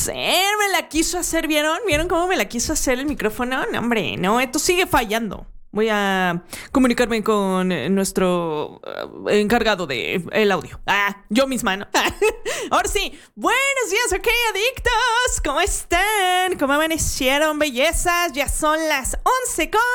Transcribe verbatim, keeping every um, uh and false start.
ser, me la quiso hacer, ¿vieron? ¿Vieron cómo me la quiso hacer el micrófono? No, hombre, no, esto sigue fallando. Voy a comunicarme con nuestro uh, encargado de el audio. Ah, yo misma, ¿no? Ahora sí, buenos días, ok, adictos. ¿Cómo están? ¿Cómo amanecieron, bellezas? Ya son las once con